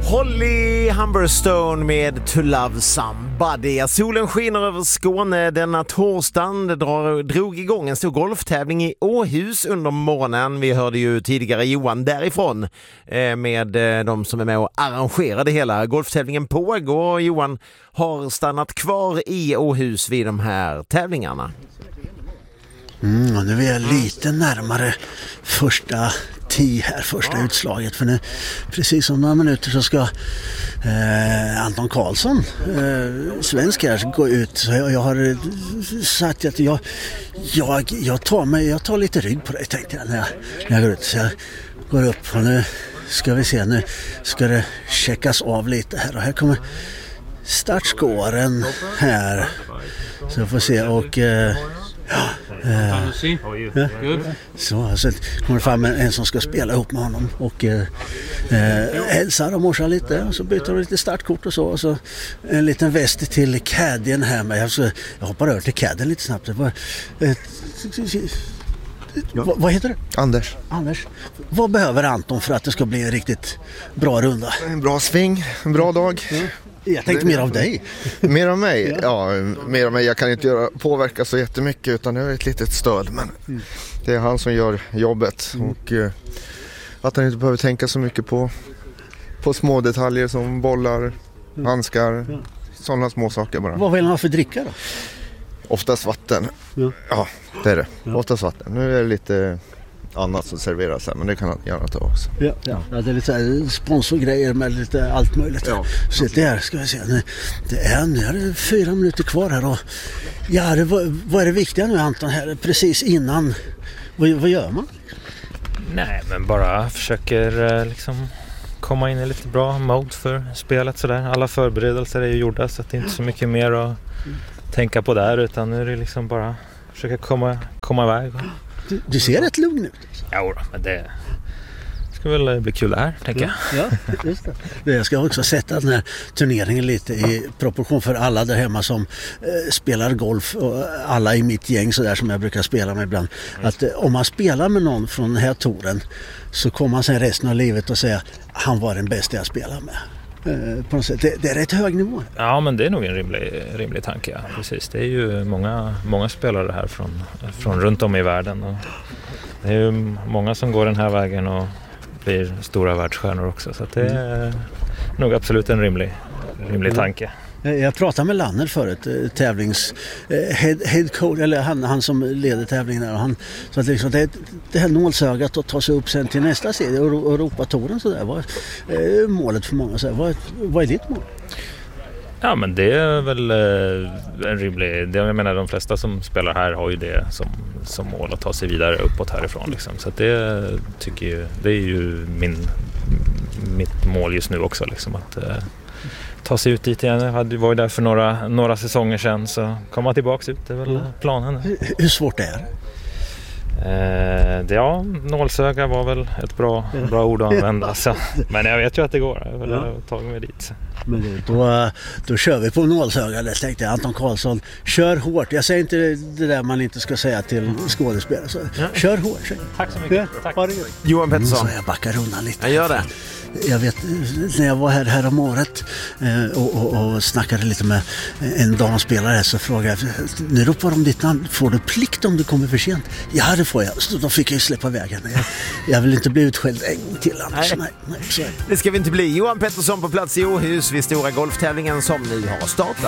Holly Humberstone med To Love Somebody. Solen skiner över Skåne denna torsdagen. Det drog igång en stor golftävling i Åhus under morgonen. Vi hörde ju tidigare Johan därifrån med de som är med och arrangerar det hela. Golftävlingen pågår. Johan har stannat kvar i Åhus vid de här tävlingarna. Nu är jag lite närmare första utslaget, för nu precis om några minuter så ska Anton Karlsson, svensk här, gå ut. Så jag har sagt att jag tar lite rygg på det, tänkte jag när jag går ut. Så jag går upp och nu ska vi se, nu ska det checkas av lite här, och här kommer startskåren här, så jag får se. Och så kommer det fram en som ska spela ihop med honom och hälsar och morsar lite, och så byter de lite startkort och så en liten väst till caddien här med. Jag hoppar över till caddien lite snabbt. Vad heter det? Anders. Vad behöver Anton för att det ska bli en riktigt bra runda? En bra sving, en bra dag. Jag tänkte mer av dig. Mer av mig? Ja, mer av mig. Jag kan inte påverka så jättemycket, utan jag är ett litet stöd. Men det är han som gör jobbet. Och att han inte behöver tänka så mycket på små detaljer som bollar, handskar, sådana små saker bara. Vad vill han ha för dricka då? Oftast vatten. Ja, det är det. Oftast vatten. Nu är det lite annat som serveras här, men det kan han gärna ta också. Ja, det är lite sponsorgrejer med lite allt möjligt. Ja. Så det här ska vi se. Nu är det 4 minuter kvar här. Och vad är det viktiga nu, Anton, här precis innan? Vad gör man? Nej, men bara försöker liksom komma in i lite bra mode för spelet sådär. Alla förberedelser är ju gjorda, så att det är inte så mycket mer att tänka på där, utan nu är det liksom bara försöka komma iväg. Du ser rätt lugn ut. Ja, men det ska väl bli kul det här, tänker jag. Ja, just det. Jag ska också sätta den här turneringen lite i proportion för alla där hemma som spelar golf, och alla i mitt gäng så där som jag brukar spela med ibland. Att om man spelar med någon från den här touren, så kommer man sen resten av livet och säga han var den bästa jag spelar med. På något sätt. Det är rätt hög nivå. Ja, men det är nog en rimlig tanke. Ja. Precis. Det är ju många spelare här från runt om i världen. Och det är ju många som går den här vägen och blir stora världsstjärnor också. Så att det är nog absolut en rimlig tanke. Jag pratade med Lanner förut, head coach, eller han som leder tävlingen där, och han så att liksom det här nålsögat att ta sig upp sen till nästa serie och Europatouren så där, vad är målet för många, så här, vad är ditt mål? Ja, men det är väl en rimlig, jag menar de flesta som spelar här har ju det som mål att ta sig vidare uppåt härifrån liksom. Så att det tycker jag, det är ju mitt mål just nu också liksom, att ta sig ut dit igen. Jag var ju där för några säsonger sedan, så komma tillbaka ut, det är väl planen. Hur svårt är det? Nålsöga var väl ett bra ord att använda. Så. Men jag vet ju att det går. Jag vill ta mig dit. Men då kör vi på nålsöga. Det tänkte jag. Anton Karlsson, kör hårt. Jag säger inte det där man inte ska säga till skådespelare. Så kör hårt. Tack så mycket. Tack. Johan Pettersson. Så jag backar undan lite. Jag gör det. Jag vet, när jag var här om året och snackade lite med en damspelare, så frågade jag, nu ropar de ditt namn, får du plikt om du kommer för sent? Ja, det får jag. Så då fick jag ju släppa vägen. Jag vill inte bli utskälld en gång till annars. Nej, så. Det ska vi inte bli. Johan Pettersson på plats i Åhus vid stora golftävlingen som nu har startat.